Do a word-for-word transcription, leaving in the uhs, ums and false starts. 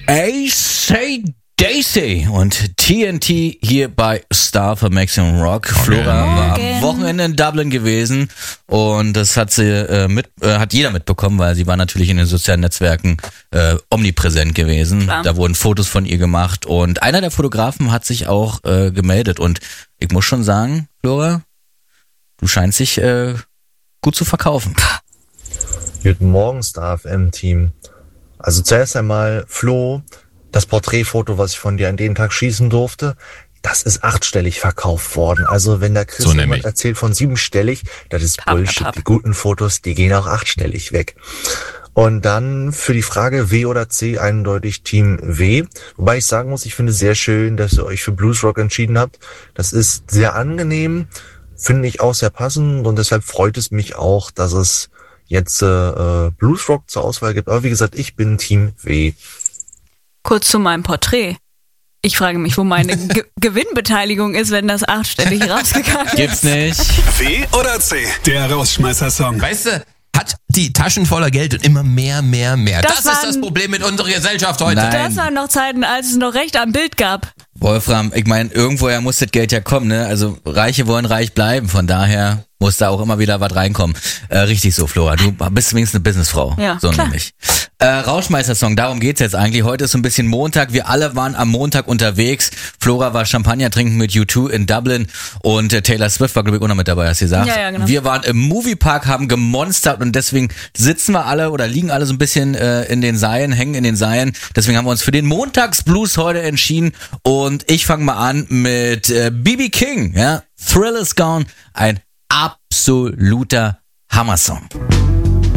A-Say Daisy und T N T hier bei Star für Maximum Rock. Okay. Flora war am Wochenende in Dublin gewesen und das hat sie äh, mit, äh, hat jeder mitbekommen, weil sie war natürlich in den sozialen Netzwerken äh, omnipräsent gewesen. Klar. Da wurden Fotos von ihr gemacht und einer der Fotografen hat sich auch äh, gemeldet und ich muss schon sagen, Flora, du scheinst dich äh, gut zu verkaufen. Guten Morgen, Star F M-Team. Also zuerst einmal, Flo, das Porträtfoto, was ich von dir an den Tag schießen durfte, das ist achtstellig verkauft worden. Also wenn der Chris so jemand erzählt von siebenstellig, das ist papp, Bullshit. Papp. Die guten Fotos, die gehen auch achtstellig weg. Und dann für die Frage W oder C eindeutig Team W. Wobei ich sagen muss, ich finde es sehr schön, dass ihr euch für Bluesrock entschieden habt. Das ist sehr angenehm, finde ich auch sehr passend und deshalb freut es mich auch, dass es jetzt äh, Bluesrock zur Auswahl gibt. Aber wie gesagt, ich bin Team W. Kurz zu meinem Porträt. Ich frage mich, wo meine Ge- Gewinnbeteiligung ist, wenn das achtstellig rausgegangen ist. Gibt's nicht. W oder C? Der Rausschmeißer-Song. Weißt du, hat die Taschen voller Geld und immer mehr, mehr, mehr. Das, das waren, ist das Problem mit unserer Gesellschaft heute. Nein. Das waren noch Zeiten, als es noch Recht am Bild gab. Wolfram, ich meine, irgendwoher muss das Geld ja kommen, ne? Also Reiche wollen reich bleiben, von daher muss da auch immer wieder was reinkommen. Äh, richtig so, Flora, du bist wenigstens eine Businessfrau. Ja, so klar. nämlich. Äh, Rauschmeister-Song, darum geht's jetzt eigentlich. Heute ist so ein bisschen Montag, wir alle waren am Montag unterwegs. Flora war Champagner trinken mit U zwei in Dublin und äh, Taylor Swift war, glaube ich, auch noch mit dabei, hast du gesagt. Ja, ja, genau. Wir waren im Moviepark, haben gemonstert und deswegen sitzen wir alle oder liegen alle so ein bisschen äh, in den Seilen, hängen in den Seilen. Deswegen haben wir uns für den Montagsblues heute entschieden und ich fange mal an mit äh, B B King, ja, Thrill is Gone, ein absoluter Hammersong.